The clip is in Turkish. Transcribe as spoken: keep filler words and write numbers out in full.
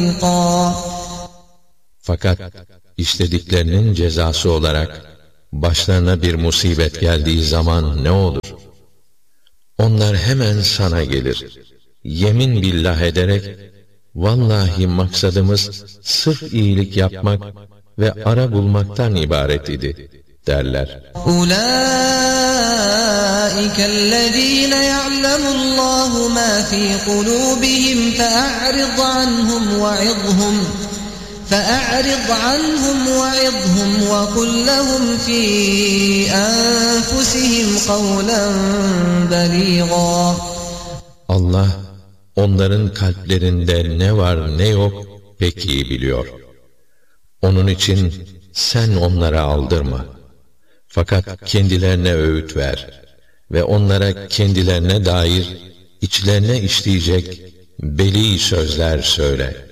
Fakat işlediklerinin cezası olarak başlarına bir musibet geldiği zaman ne olur? Onlar hemen sana gelir. Yemin billah ederek, vallahi maksadımız sırf iyilik yapmak ve ara bulmaktan ibaret idi derler. Ulaikellezîne ya'lemullahu mâ fî kulûbihim fe'a'rid anhum ve'idhum فَأَعْرِضْ عَنْهُمْ وَعِظْهُمْ وَقُلْ لَهُمْ فِي أَنفُسِهِمْ قَوْلًا بَلِيغًا. Allah onların kalplerinde ne var ne yok pek iyi biliyor. Onun için sen onlara aldırma. Fakat kendilerine öğüt ver ve onlara kendilerine dair içlerine işleyecek beli sözler söyle.